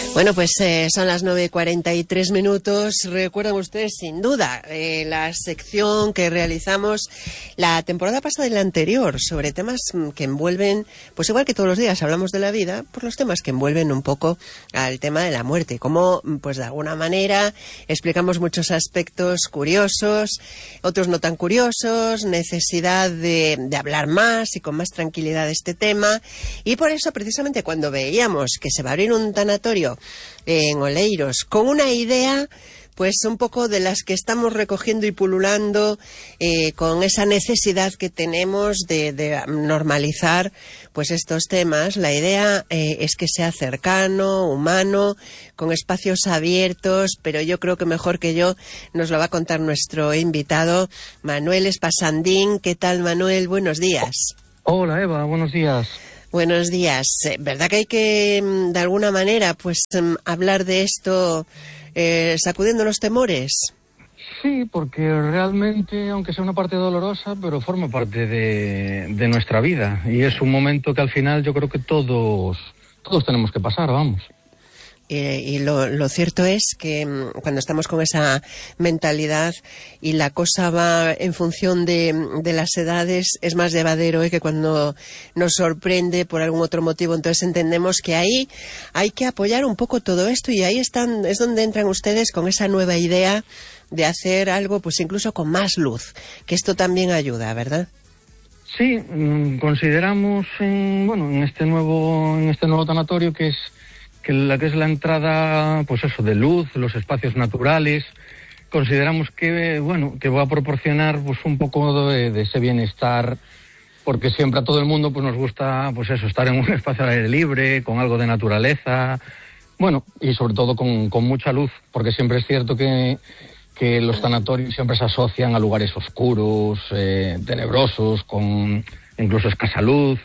Bueno, pues son las 9:43. Recuerdan ustedes, sin duda, la sección que realizamos la temporada pasada y la anterior sobre temas que envuelven, pues igual que todos los días hablamos de la vida, por los temas que envuelven un poco al tema de la muerte. Como, pues de alguna manera, explicamos muchos aspectos curiosos, otros no tan curiosos, necesidad de hablar más y con más tranquilidad de este tema. Y por eso, precisamente, cuando veíamos que se va a abrir un tanatorio en Oleiros, con una idea pues un poco de las que estamos recogiendo y pululando, con esa necesidad que tenemos de normalizar pues estos temas. La idea es que sea cercano, humano, con espacios abiertos, pero yo creo que mejor que yo nos lo va a contar nuestro invitado, Manuel Espasandín. ¿Qué tal, Manuel? Buenos días. Hola, Eva, buenos días. Buenos días. ¿Verdad que hay que, de alguna manera, pues hablar de esto sacudiendo los temores? Sí, porque realmente, aunque sea una parte dolorosa, pero forma parte de nuestra vida. Y es un momento que al final yo creo que todos tenemos que pasar, vamos. Y lo cierto es que cuando estamos con esa mentalidad y la cosa va en función de las edades, es más llevadero que cuando nos sorprende por algún otro motivo. Entonces entendemos que ahí hay que apoyar un poco todo esto, y ahí es donde entran ustedes con esa nueva idea de hacer algo pues incluso con más luz, que esto también ayuda, ¿verdad? Sí, consideramos en este nuevo tanatorio que es la entrada, pues eso, de luz, los espacios naturales. Consideramos que va a proporcionar pues un poco de ese bienestar, porque siempre a todo el mundo pues nos gusta pues eso, estar en un espacio al aire libre, con algo de naturaleza, y sobre todo con mucha luz, porque siempre es cierto que los tanatorios siempre se asocian a lugares oscuros, tenebrosos, con incluso escasa luz.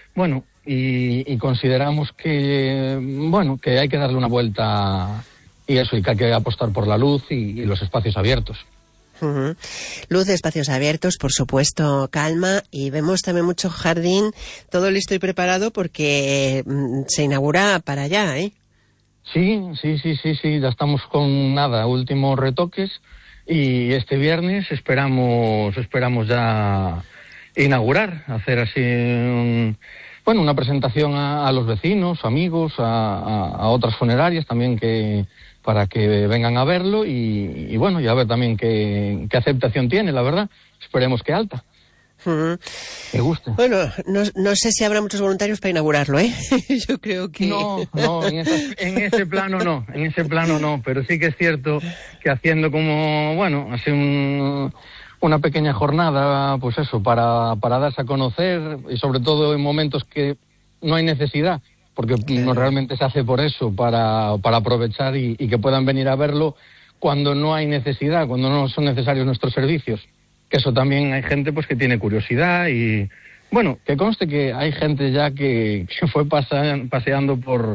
Y consideramos que hay que darle una vuelta y que hay que apostar por la luz y los espacios abiertos. Uh-huh. Luz de espacios abiertos, por supuesto, calma, y vemos también mucho jardín, todo listo y preparado porque se inaugura para allá, ¿eh? Sí, ya estamos con últimos retoques, y este viernes esperamos ya inaugurar, hacer así una presentación a los vecinos, amigos, a otras funerarias también, para que vengan a verlo y a ver también qué aceptación tiene, la verdad. Esperemos que alta. Uh-huh. Que guste. Bueno, no sé si habrá muchos voluntarios para inaugurarlo, ¿eh? Yo creo que... No, en ese plano no, pero sí que es cierto que haciendo así una pequeña jornada, pues eso, para darse a conocer, y sobre todo en momentos que no hay necesidad, porque no realmente se hace por eso, para aprovechar y que puedan venir a verlo cuando no hay necesidad, cuando no son necesarios nuestros servicios. Que eso también hay gente pues que tiene curiosidad y, que conste que hay gente ya que fue paseando por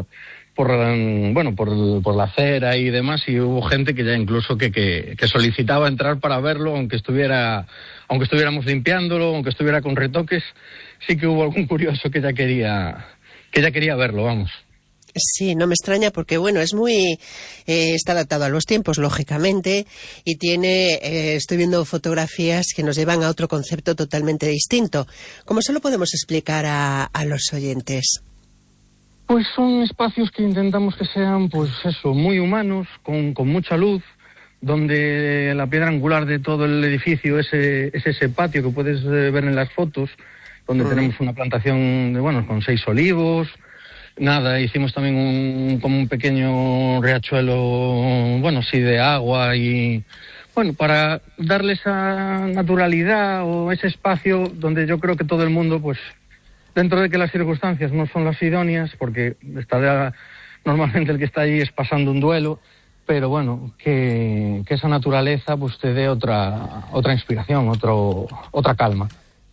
la acera y demás, y hubo gente que ya incluso que solicitaba entrar para verlo, aunque estuviéramos limpiándolo, aunque estuviera con retoques. Sí que hubo algún curioso que ya quería verlo, vamos. Sí, no me extraña porque, es muy... está adaptado a los tiempos, lógicamente, y estoy viendo fotografías que nos llevan a otro concepto totalmente distinto. ¿Cómo se lo podemos explicar a los oyentes? Pues son espacios que intentamos que sean, pues eso, muy humanos, con mucha luz, donde la piedra angular de todo el edificio es ese patio que puedes ver en las fotos, donde tenemos una plantación con 6 olivos. Hicimos también como un pequeño riachuelo, sí, de agua, y para darle esa naturalidad o ese espacio donde yo creo que todo el mundo, pues, dentro de que las circunstancias no son las idóneas, porque normalmente el que está allí es pasando un duelo, pero que esa naturaleza pues te dé otra inspiración, otra calma.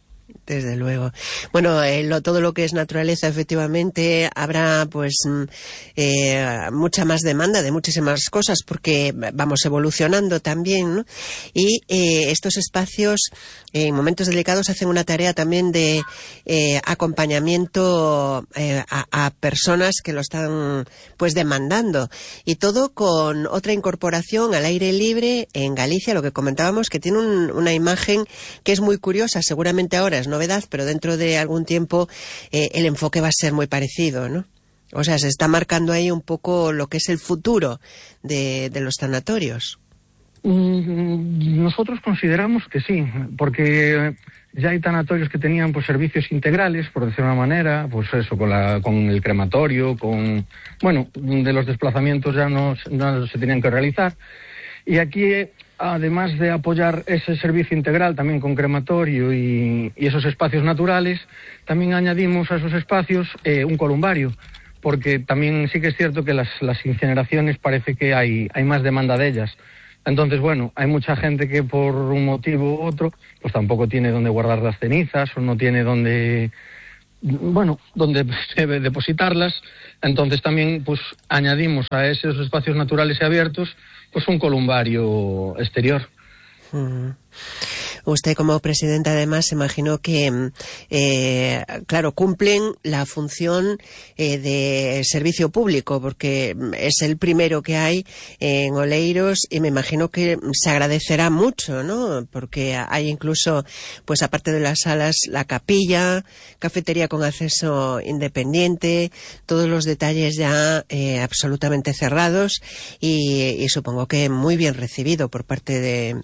Desde luego. Bueno, todo lo que es naturaleza, efectivamente, habrá pues mucha más demanda de muchísimas cosas porque vamos evolucionando también, ¿no? Y estos espacios en momentos delicados hacen una tarea también de acompañamiento a personas que lo están pues demandando. Y todo con otra incorporación al aire libre en Galicia, lo que comentábamos, que tiene una imagen que es muy curiosa. Seguramente ahora es novedad, pero dentro de algún tiempo el enfoque va a ser muy parecido, ¿no? O sea, se está marcando ahí un poco lo que es el futuro de los tanatorios. Nosotros consideramos que sí, porque ya hay tanatorios que tenían pues servicios integrales, por decirlo de una manera, pues eso, con el crematorio, de los desplazamientos ya no se tenían que realizar. Y aquí, además de apoyar ese servicio integral también con crematorio y esos espacios naturales, también añadimos a esos espacios un columbario, porque también sí que es cierto que las incineraciones parece que hay más demanda de ellas. Entonces, hay mucha gente que por un motivo u otro, pues tampoco tiene dónde guardar las cenizas o no tiene dónde depositarlas. Entonces también, pues, añadimos a esos espacios naturales y abiertos, pues un columbario exterior. Usted como presidenta además imagino que claro, cumplen la función de servicio público porque es el primero que hay en Oleiros y me imagino que se agradecerá mucho, ¿no? Porque hay incluso, pues aparte de las salas, la capilla, cafetería con acceso independiente, todos los detalles ya absolutamente cerrados y supongo que muy bien recibido por parte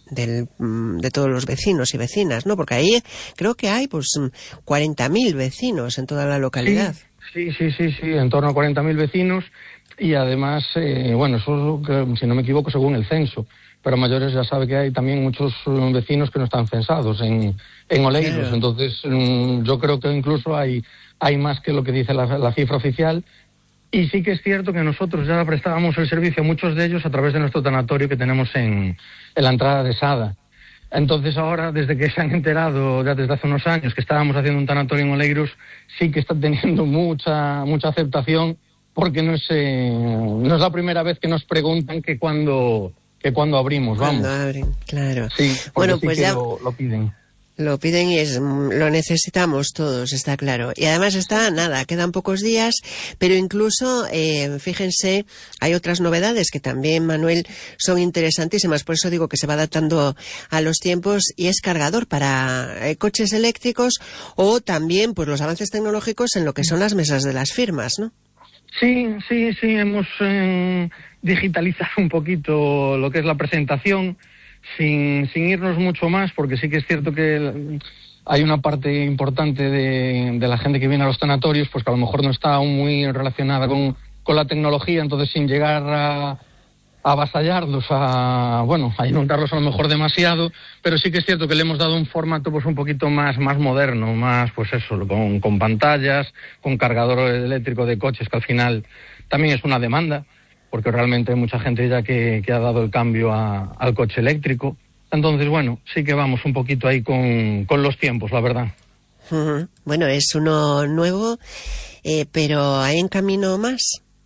de todos los vecinos y vecinas, ¿no? Porque ahí creo que hay pues 40.000 vecinos en toda la localidad. Sí, en torno a 40.000 vecinos y además, eso, si no me equivoco, según el censo. Pero mayores ya sabe que hay también muchos vecinos que no están censados en Oleiros. Claro. Entonces, yo creo que incluso hay más que lo que dice la cifra oficial. Y sí que es cierto que nosotros ya prestábamos el servicio a muchos de ellos a través de nuestro tanatorio que tenemos en la entrada de Sada. Entonces ahora, desde que se han enterado, ya desde hace unos años, que estábamos haciendo un tanatorio en Oleiros, sí que está teniendo mucha aceptación, porque no es la primera vez que nos preguntan que cuándo abrimos, vamos. Cuando abren, claro. Sí, bueno, sí pues que ya lo piden. Lo piden y lo necesitamos todos, está claro. Y además quedan pocos días, pero incluso, fíjense, hay otras novedades que también, Manuel, son interesantísimas. Por eso digo que se va adaptando a los tiempos y es cargador para coches eléctricos o también pues los avances tecnológicos en lo que son las mesas de las firmas, ¿no? Sí, hemos digitalizado un poquito lo que es la presentación. Sin irnos mucho más, porque sí que es cierto que hay una parte importante de la gente que viene a los tanatorios, pues que a lo mejor no está aún muy relacionada con la tecnología, entonces sin llegar a avasallarlos, a inundarlos a lo mejor demasiado, pero sí que es cierto que le hemos dado un formato pues un poquito más moderno, más pues eso, con pantallas, con cargador eléctrico de coches, que al final también es una demanda, porque realmente hay mucha gente ya que ha dado el cambio al coche eléctrico. Entonces, sí que vamos un poquito ahí con los tiempos, la verdad. Uh-huh. Bueno, es uno nuevo, pero ¿hay en camino más?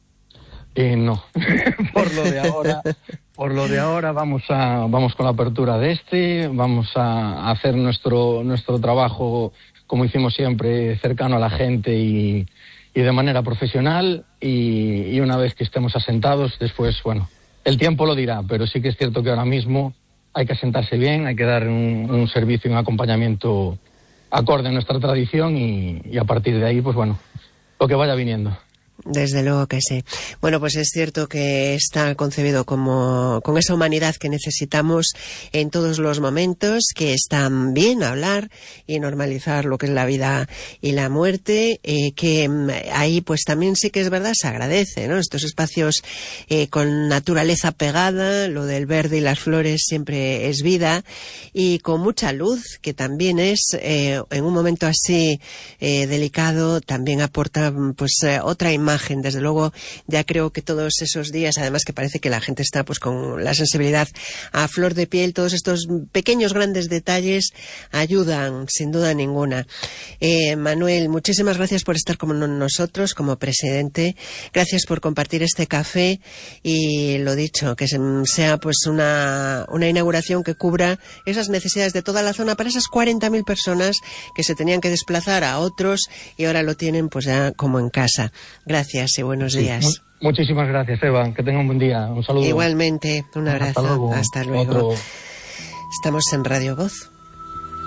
No. Por lo de ahora vamos con la apertura de vamos a hacer nuestro trabajo, como hicimos siempre, cercano a la gente y de manera profesional y una vez que estemos asentados, después, el tiempo lo dirá, pero sí que es cierto que ahora mismo hay que asentarse bien, hay que dar un servicio y un acompañamiento acorde a nuestra tradición y a partir de ahí, pues lo que vaya viniendo. Desde luego que sí. Bueno, pues es cierto que está concebido con esa humanidad que necesitamos en todos los momentos, que está bien hablar y normalizar lo que es la vida y la muerte, que ahí pues también sí que es verdad, se agradece, ¿no? Estos espacios con naturaleza pegada, lo del verde y las flores siempre es vida, y con mucha luz, que también es, en un momento así delicado, también aporta pues otra imagen imagen. Desde luego, ya creo que todos esos días, además que parece que la gente está pues con la sensibilidad a flor de piel, todos estos pequeños, grandes detalles ayudan, sin duda ninguna. Manuel, muchísimas gracias por estar con nosotros como presidente. Gracias por compartir este café y lo dicho, que sea pues una inauguración que cubra esas necesidades de toda la zona para esas 40.000 personas que se tenían que desplazar a otros y ahora lo tienen pues ya como en casa. Gracias y buenos días. Muchísimas gracias, Eva. Que tenga un buen día. Un saludo. Igualmente, un abrazo. Hasta luego. Otro. Estamos en Radio Voz.